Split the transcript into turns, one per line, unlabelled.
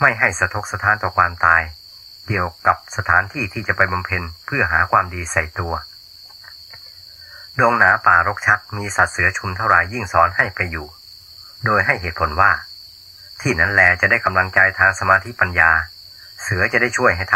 ไม่ให้สะทกสะท้านต่อความตายเกี่ยวกับสถานที่ที่จะไปบำเพ็ญเพื่อหาความดีใส่ตัวดงหนาป่ารกชัดมีสัตว์เสือชุมเท่าไรยิ่งสอนให้ไปอยู่โดยให้เหตุผลว่าที่นั้นแลจะได้กำลังใจทางสมาธิปัญญาเสือจะได้ช่วยให้